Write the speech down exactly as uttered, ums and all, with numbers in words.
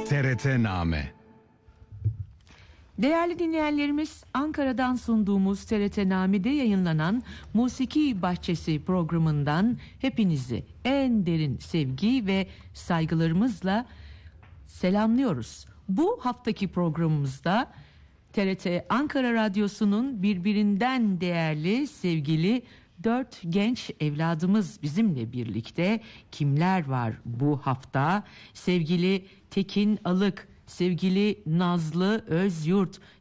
T R T-Name. Değerli dinleyenlerimiz, Ankara'dan sunduğumuz T R T-Name'de yayınlanan Musiki Bahçesi programından hepinizi en derin sevgi ve saygılarımızla selamlıyoruz. Bu haftaki programımızda T R T Ankara Radyosu'nun birbirinden değerli, sevgili dört genç evladımız bizimle birlikte. Kimler var bu hafta? Sevgili Tekin Alık, sevgili Nazlı Özyurt,